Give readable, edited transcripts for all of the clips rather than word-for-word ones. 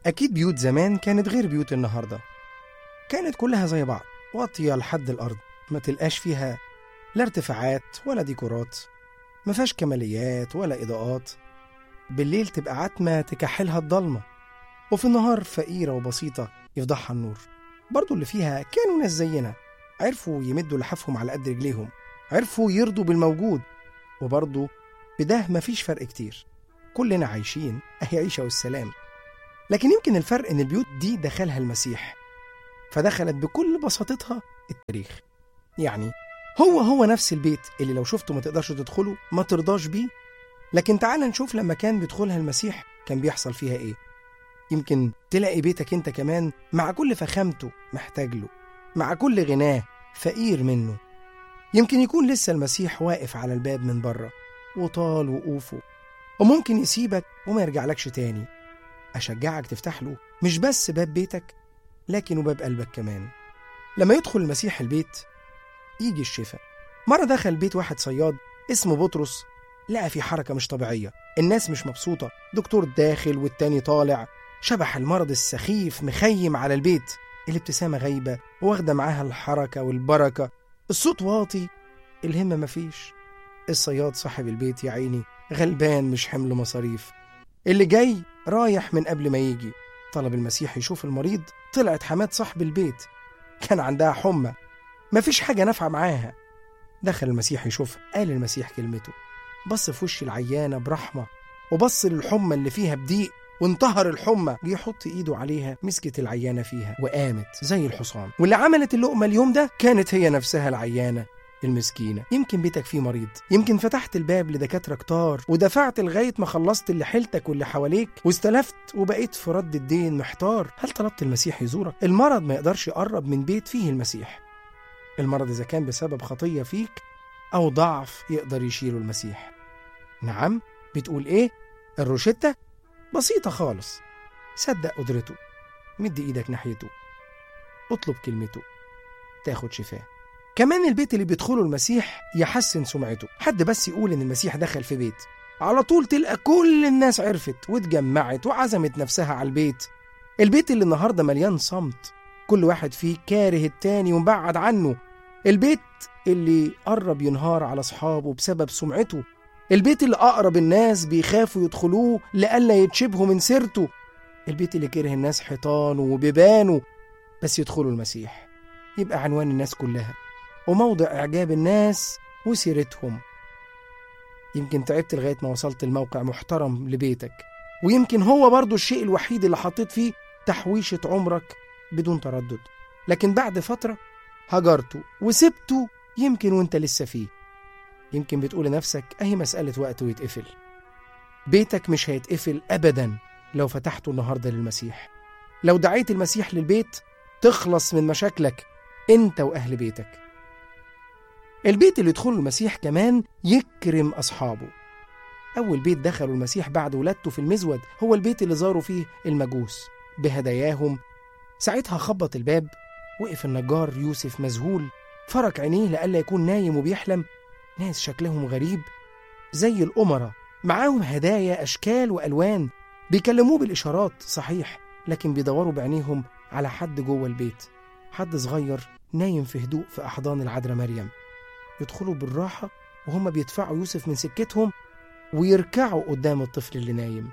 أكيد بيوت زمان كانت غير بيوت النهاردة، كانت كلها زي بعض، واطية لحد الأرض، ما تلقاش فيها لا ارتفاعات ولا ديكورات، ما فيهاش كماليات ولا إضاءات. بالليل تبقى عتمة تكحلها الضلمة، وفي النهار فقيرة وبسيطة يفضحها النور. برضو اللي فيها كانوا ناس زينا، عرفوا يمدوا لحافهم على قد رجليهم، عرفوا يرضوا بالموجود، وبرضو بده مفيش فرق كتير، كلنا عايشين أهي عيشة والسلام. لكن يمكن الفرق إن البيوت دي دخلها المسيح، فدخلت بكل بساطتها التاريخ. يعني هو نفس البيت اللي لو شفته ما تقدرش تدخله، ما ترضاش بيه. لكن تعال نشوف لما كان بيدخلها المسيح كان بيحصل فيها إيه. يمكن تلاقي بيتك انت كمان مع كل فخامته محتاج له، مع كل غناه فقير منه. يمكن يكون لسه المسيح واقف على الباب من بره وطال وقوفه، وممكن يسيبك وما يرجعلكش تاني. أشجعك تفتح له مش بس باب بيتك، لكن وباب قلبك كمان. لما يدخل المسيح البيت يجي الشفاء. مرة دخل بيت واحد صياد اسمه بطرس، لقى في حركة مش طبيعية، الناس مش مبسوطة، دكتور داخل والتاني طالع، شبح المرض السخيف مخيم على البيت، الابتسامة غايبة واخدة معاها الحركة والبركة، الصوت واطي، الهمة مفيش. الصياد صاحب البيت يا عيني غلبان مش حمل مصاريف، اللي جاي رايح من قبل ما يجي. طلب المسيح يشوف المريض، طلعت حماد صاحب البيت كان عندها حمى، مفيش حاجة نافعة معاها. دخل المسيح يشوفها، قال المسيح كلمته، بص في وش العيانة برحمة، وبص للحمى اللي فيها بضيق وانتهر الحمى، جه يحط ايده عليها، مسكت العيانة فيها وقامت زي الحصان. واللي عملت اللقمة اليوم ده كانت هي نفسها العيانة المسكينة. يمكن بيتك فيه مريض، يمكن فتحت الباب لدكاترة كتار ودفعت لغاية ما خلصت اللي حيلتك واللي حواليك واستلفت وبقيت في رد الدين محتار. هل طلبت المسيح يزورك؟ المرض ما يقدرش يقرب من بيت فيه المسيح. المرض إذا كان بسبب خطية فيك أو ضعف يقدر يشيله المسيح. نعم، بتقول إيه؟ الروشتة بسيطة خالص، صدق قدرته، مد إيدك ناحيته، اطلب كلمته، تاخد شفاء. كمان البيت اللي بيدخله المسيح يحسن سمعته. حد بس يقول إن المسيح دخل في بيت، على طول تلقى كل الناس عرفت واتجمعت وعزمت نفسها على البيت. البيت اللي النهاردة مليان صمت، كل واحد فيه كاره التاني ومبعد عنه. البيت اللي قرب ينهار على أصحابه بسبب سمعته. البيت اللي أقرب الناس بيخافوا يدخلوه لألا يتشبهوا من سيرته. البيت اللي كره الناس حيطانه وبيبانه، بس يدخلوا المسيح يبقى عنوان الناس كلها وموضع إعجاب الناس وسيرتهم. يمكن تعبت لغاية ما وصلت الموقع محترم لبيتك، ويمكن هو برضو الشيء الوحيد اللي حطيت فيه تحويشة عمرك بدون تردد، لكن بعد فترة هجرته وسبته، يمكن وانت لسه فيه. يمكن بتقول لنفسك اهي مسألة وقت ويتقفل. بيتك مش هيتقفل أبدا لو فتحته النهاردة للمسيح. لو دعيت المسيح للبيت تخلص من مشاكلك انت وأهل بيتك. البيت اللي يدخله المسيح كمان يكرم أصحابه. أول بيت دخلوا المسيح بعد ولادته في المزود هو البيت اللي زاروا فيه المجوس بهداياهم. ساعتها خبط الباب، وقف النجار يوسف مذهول، فرك عينيه لألا يكون نايم وبيحلم. ناس شكلهم غريب زي الأمراء، معاهم هدايا أشكال وألوان، بيكلموه بالإشارات صحيح، لكن بيدوروا بعينيهم على حد جوه البيت، حد صغير نايم في هدوء في أحضان العذراء مريم. يدخلوا بالراحة وهم بيدفعوا يوسف من سكتهم ويركعوا قدام الطفل اللي نايم.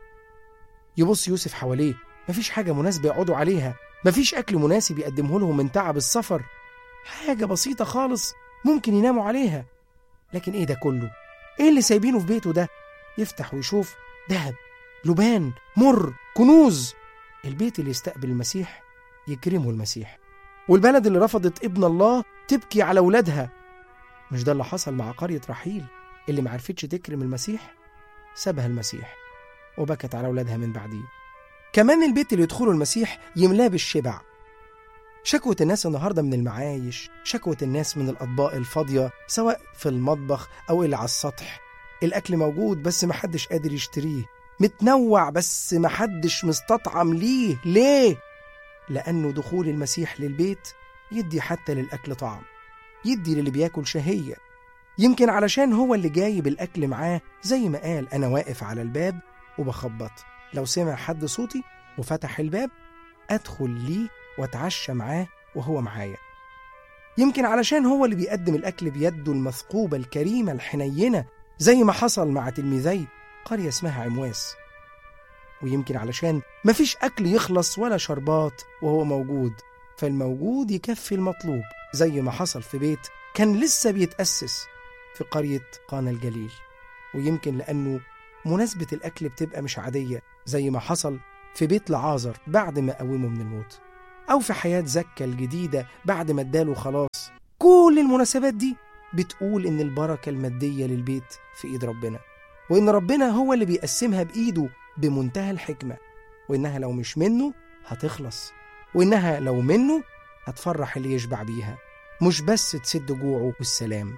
يبص يوسف حواليه، مفيش حاجة مناسبة يقعدوا عليها، مفيش أكل مناسب يقدمه لهم من تعب السفر، حاجة بسيطة خالص ممكن يناموا عليها. لكن إيه ده كله؟ إيه اللي سايبينه في بيته ده؟ يفتح ويشوف ذهب، لبان، مر، كنوز. البيت اللي يستقبل المسيح يكرمه المسيح، والبلد اللي رفضت ابن الله تبكي على ولادها. مش ده اللي حصل مع قرية رحيل اللي معرفتش تكرم المسيح؟ سابها المسيح وبكت على ولادها من بعديه. كمان البيت اللي يدخله المسيح يملاه بالشبع. شكوة الناس النهاردة من المعايش، شكوة الناس من الأطباق الفاضية سواء في المطبخ أو اللي على السطح. الأكل موجود بس محدش قادر يشتريه، متنوع بس محدش مستطعم ليه؟ لأنه دخول المسيح للبيت يدي حتى للأكل طعم، يدي للي بياكل شهية. يمكن علشان هو اللي جايب الأكل معاه، زي ما قال أنا واقف على الباب وبخبط، لو سمع حد صوتي وفتح الباب، أدخل ليه وأتعشى معاه وهو معايا. يمكن علشان هو اللي بيقدم الأكل بيده المثقوبة الكريمة الحنينة، زي ما حصل مع تلميذي قرية اسمها عمواس. ويمكن علشان مفيش أكل يخلص ولا شربات وهو موجود، فالموجود يكفي المطلوب، زي ما حصل في بيت كان لسه بيتأسس في قرية قانا الجليل. ويمكن لأنه مناسبة الأكل بتبقى مش عادية، زي ما حصل في بيت لعازر بعد ما قومه من الموت، أو في حياة زكا الجديدة بعد ما اداله خلاص. كل المناسبات دي بتقول إن البركة المادية للبيت في إيد ربنا، وإن ربنا هو اللي بيقسمها بإيده بمنتهى الحكمة، وإنها لو مش منه هتخلص، وإنها لو منه هتفرح اللي يشبع بيها، مش بس تسد جوعه والسلام.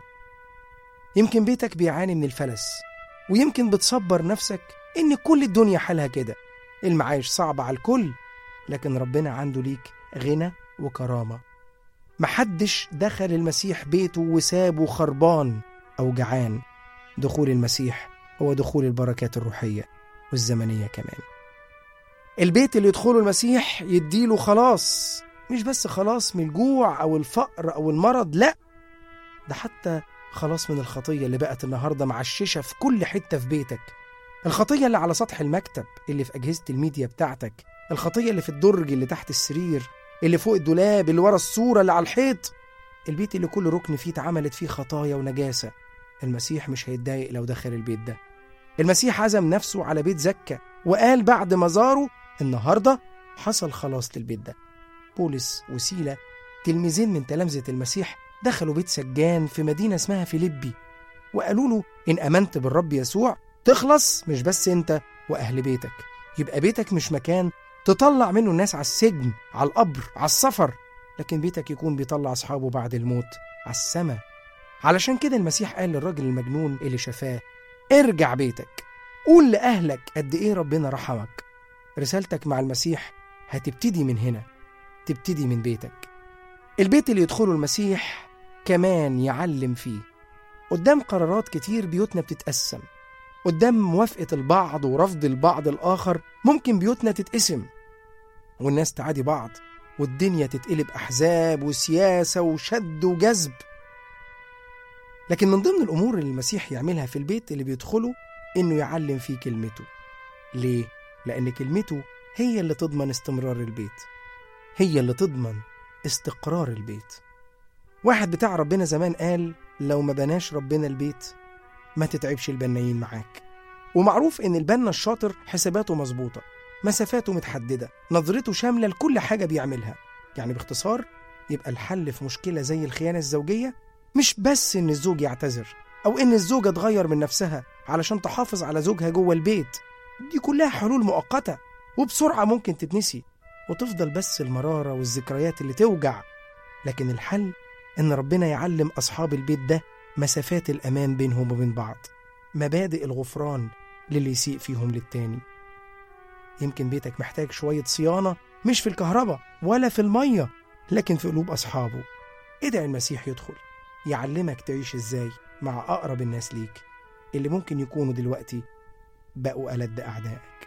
يمكن بيتك بيعاني من الفلس، ويمكن بتصبر نفسك إن كل الدنيا حالها كده، المعايش صعبة على الكل، لكن ربنا عنده ليك غنى وكرامة. محدش دخل المسيح بيته وسابه خربان أو جعان. دخول المسيح هو دخول البركات الروحية والزمنية كمان. البيت اللي يدخله المسيح يديله خلاص، مش بس خلاص من الجوع أو الفقر أو المرض، لأ، ده حتى خلاص من الخطية اللي بقت النهاردة معششة في كل حتة في بيتك. الخطية اللي على سطح المكتب، اللي في أجهزة الميديا بتاعتك، الخطية اللي في الدرج اللي تحت السرير، اللي فوق الدولاب، اللي ورا الصورة اللي على الحيط. البيت اللي كل ركن فيه اتعملت فيه خطايا ونجاسة. المسيح مش هيتضايق لو دخل البيت ده. المسيح عزم نفسه على بيت زكا، وقال بعد ما زاره النهاردة حصل خلاص للبيت ده. بولس وسيلة، تلميذين من تلامذة المسيح، دخلوا بيت سجان في مدينة اسمها فيليبي، وقالوا له إن أمنت بالرب يسوع تخلص، مش بس أنت وأهل بيتك. يبقى بيتك مش مكان تطلع منه الناس على السجن، على القبر، على السفر، لكن بيتك يكون بيطلع أصحابه بعد الموت على السماء. علشان كده المسيح قال للراجل المجنون اللي شفاه: ارجع بيتك، قول لأهلك قد إيه ربنا رحمك. رسالتك مع المسيح هتبتدي من هنا، تبتدي من بيتك. البيت اللي يدخله المسيح كمان يعلم فيه. قدام قرارات كتير بيوتنا بتتقسم، قدام موافقة البعض ورفض البعض الآخر ممكن بيوتنا تتقسم، والناس تعادي بعض، والدنيا تتقلب أحزاب وسياسة وشد وجذب. لكن من ضمن الأمور اللي المسيح يعملها في البيت اللي بيدخله إنه يعلم فيه كلمته. ليه؟ لأن كلمته هي اللي تضمن استمرار البيت، هي اللي تضمن استقرار البيت. واحد بتاع ربنا زمان قال: لو ما بناش ربنا البيت ما تتعبش البنايين معاك. ومعروف إن البنا الشاطر حساباته مظبوطة، مسافاته متحددة، نظرته شاملة لكل حاجة بيعملها. يعني باختصار، يبقى الحل في مشكلة زي الخيانة الزوجية مش بس إن الزوج يعتذر، أو إن الزوجة تغير من نفسها علشان تحافظ على زوجها جوه البيت. دي كلها حلول مؤقتة وبسرعة ممكن تتنسي، وتفضل بس المرارة والذكريات اللي توجع. لكن الحل إن ربنا يعلم أصحاب البيت ده مسافات الأمان بينهم وبين بعض، مبادئ الغفران للي يسيء فيهم للتاني. يمكن بيتك محتاج شوية صيانة، مش في الكهرباء ولا في المية، لكن في قلوب أصحابه. ادعي المسيح يدخل يعلمك تعيش إزاي مع أقرب الناس ليك، اللي ممكن يكونوا دلوقتي بقوا ألد أعدائك.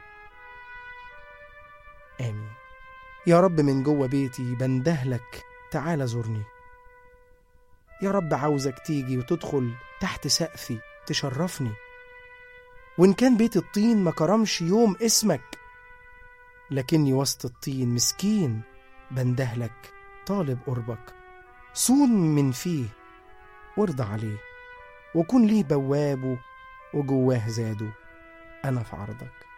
آمين. يا رب، من جوه بيتي بندهلك تعال زورني. يا رب، عاوزك تيجي وتدخل تحت سقفي تشرفني. وإن كان بيت الطين ما كرمش يوم اسمك، لكني وسط الطين مسكين بندهلك طالب قربك. صون من فيه وارضى عليه، وكن ليه بوابه وجواه زاده. أنا في عرضك.